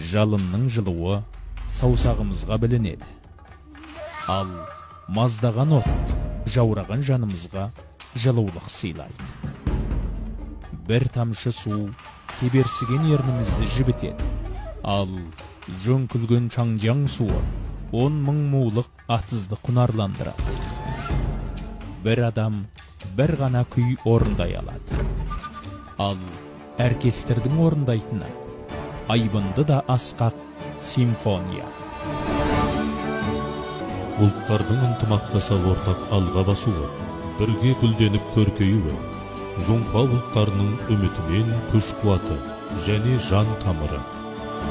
жалынның жылуы саусағымызға білінеді. Ал маздаған от жаураған жанымызға жылулық сыйлайды. Бір тамшы су кеберсіген ернімізді жібітеді. Ал жөңкілген чаңжаң суы 10 мың мулық атсызды құнарландырады. Бір адам бір ғана күй орындай алады. Ал оркестрдің орындайтыны айбынды да асқақ симфония. Ұлттардың ынтымақтаса ортақ алға басуы, бірге гүлденіп көркеюі, жоңға ұлттарының үміті мен күш қуаты және жан тамыры.